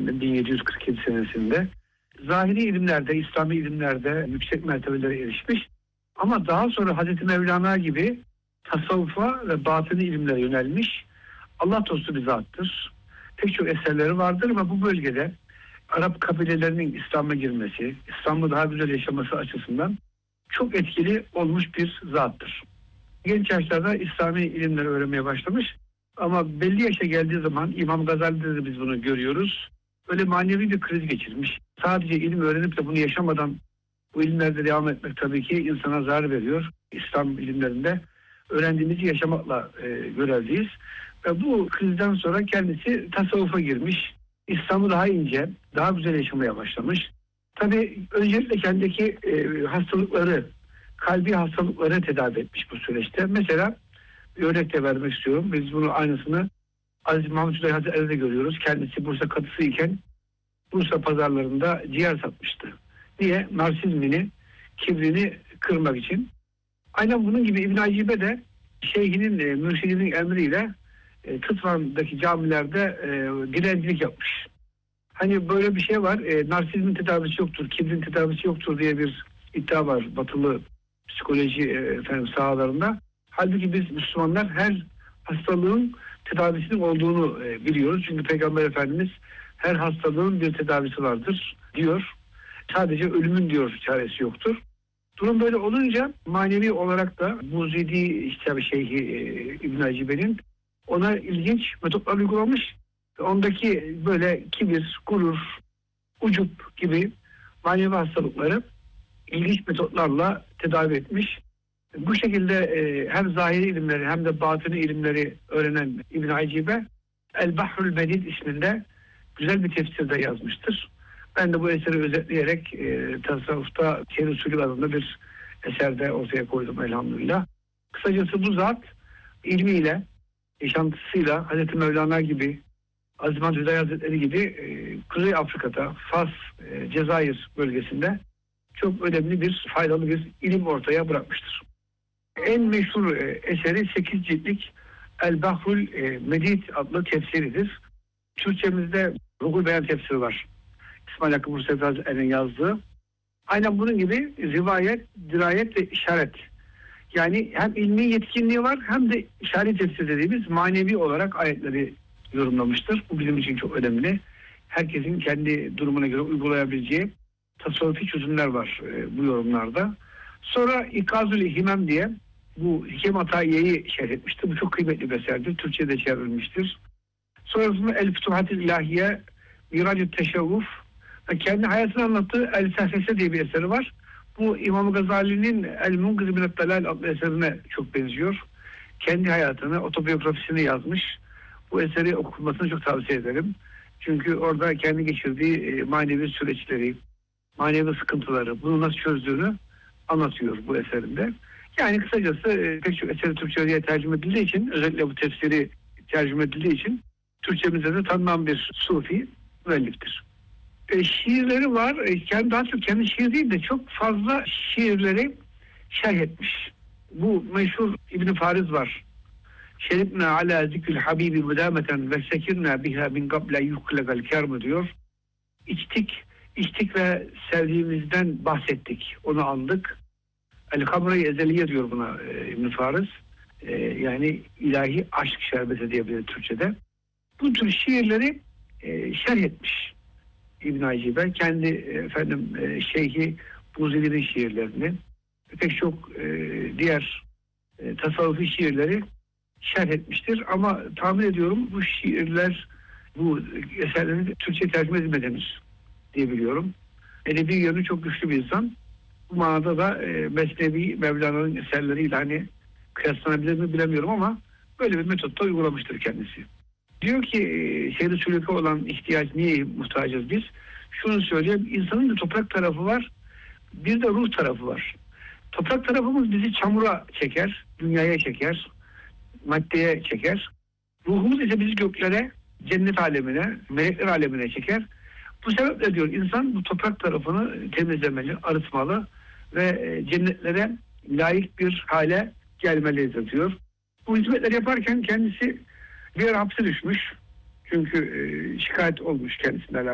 efendim 1747 senesinde. Zahiri ilimlerde, İslami ilimlerde yüksek mertebelere erişmiş. Ama daha sonra Hazreti Mevlana gibi tasavvufa ve batini ilimlere yönelmiş. Allah dostu bir zattır. Pek çok eserleri vardır ama bu bölgede Arap kabilelerinin İslam'a girmesi, İslam'ı daha güzel yaşaması açısından çok etkili olmuş bir zattır. Genç yaşlarda İslami ilimleri öğrenmeye başlamış ama belli yaşa geldiği zaman İmam Gazali'de de biz bunu görüyoruz. Böyle manevi bir kriz geçirmiş. Sadece ilim öğrenip de bunu yaşamadan bu ilimlerde devam etmek tabii ki insana zarar veriyor. İslam ilimlerinde öğrendiğimizi yaşamakla görevliyiz. Ve bu krizden sonra kendisi tasavvufa girmiş. İslam'ı daha ince, daha güzel yaşamaya başlamış. Tabii öncelikle kendindeki hastalıkları, kalbi hastalıkları tedavi etmiş bu süreçte. Mesela bir örnek de vermek istiyorum. Biz bunu aynısını Aziz Mahmud Hüdayi Hazretleri'de görüyoruz. Kendisi Bursa kadısı iken Bursa pazarlarında ciğer satmıştı. Niye? Narsizmini, kibrini kırmak için. Aynen bunun gibi İbn Acibe de şeyhinin, mürşidinin emriyle Tıtvan'daki camilerde dilencilik yapmış. Hani böyle bir şey var. Narsizmin tedavisi yoktur, kibrin tedavisi yoktur diye bir iddia var batılı psikoloji sahalarında. Halbuki biz Müslümanlar her hastalığın tedavisinin olduğunu biliyoruz. Çünkü Peygamber Efendimiz her hastalığın bir tedavisi vardır diyor. Sadece ölümün diyor çaresi yoktur. Durum böyle olunca manevi olarak da Buzidi işte şeyhi İbn Acibe'nin ona ilginç metotlar uygulamış. Ondaki böyle kibir, gurur, ucup gibi manevi hastalıkları ilginç metotlarla tedavi etmiş. Bu şekilde hem zahiri ilimleri hem de batini ilimleri öğrenen İbn Acibe El-Bahrul Medid isminde güzel bir tefsirde yazmıştır. Ben de bu eseri özetleyerek tasavvufta Şerh-i Usulü adında bir eserde ortaya koydum elhamdülillah. Kısacası bu zat ilmiyle, yaşantısıyla Hazreti Mevlana gibi, Aziz Mahmud Hüdayi Hazretleri gibi Kuzey Afrika'da, Fas, Cezayir bölgesinde çok önemli bir, faydalı bir ilim ortaya bırakmıştır. En meşhur eseri 8 ciltlik El-Bahrul Medid adlı tefsiridir. Türkçemizde Ruhul Beyan tefsiri var. İsmail Hakkı Bursevi Hazretleri'nin yazdığı. Aynen bunun gibi rivayet, dirayet ve işaret. Yani hem ilmi yetkinliği var hem de işaret tefsir dediğimiz manevi olarak ayetleri yorumlamıştır. Bu bizim için çok önemli. Herkesin kendi durumuna göre uygulayabileceği tasavvufi çözümler var bu yorumlarda. Sonra İkazül Himem diye bu Hikem Atayiye'yi şerh etmiştir. Bu çok kıymetli bir eserdir. Türkçe'de çevrilmiştir. Sonrasında El-Fütuhatil İlahiye, Miracü Teşevvuf ve kendi hayatını anlattığı El-Sehfese diye bir eseri var. Bu İmam Gazali'nin El-Mungiz Mined Dalal adlı eserine çok benziyor. Kendi hayatını, otobiyografisini yazmış. Bu eseri okunmasını çok tavsiye ederim. Çünkü orada kendi geçirdiği manevi süreçleri, manevi sıkıntıları, bunu nasıl çözdüğünü anlatıyor bu eserinde. Yani kısacası pek çok eseri Türkçe'ye tercüme edildiği için, özellikle bu tefsiri tercüme edildiği için Türkçemizde de tanınan bir sufi müelliftir. Şiirleri var. Daha çok kendi şiir değil de çok fazla şiirleri şerh etmiş. Bu meşhur İbn Fariz var. Şerifna ala zikril habibi müdameten ve sekirna biha min qabla yuklekal kerm diyor. İçtik ve sevdiğimizden bahsettik. Onu andık. El-Kamre-i Ezeliye diyor buna İbn Fariz. Yani ilahi aşk şerbeti diyebilir Türkçe'de. Bu tür şiirleri şerh etmiş İbn Acibe. Kendi Şeyhi Buzidi'nin şiirlerini, pek çok diğer tasavvufi şiirleri şerh etmiştir. Ama tahmin ediyorum bu şiirler, bu eserlerin Türkçe tercüme edilmediğimiz diye biliyorum. Edebi yönü çok güçlü bir insan. Bu manada da Mesnevi Mevlana'nın eserleriyle hani kıyaslanabilir mi bilemiyorum ama böyle bir metotta uygulamıştır kendisi. Diyor ki şehir sülükü olan ihtiyaç niye muhtacız biz? Şunu söyleyeyim, insanın bir toprak tarafı var, bir de ruh tarafı var. Toprak tarafımız bizi çamura çeker, dünyaya çeker, maddeye çeker. Ruhumuz ise bizi göklere, cennet alemine, melekler alemine çeker. Bu sebeple diyor insan bu toprak tarafını temizlemeli, arıtmalı ve cennetlere layık bir hale gelmelidir diyor. Bu hizmetleri yaparken kendisi bir hapse düşmüş. Çünkü şikayet olmuş kendisinden.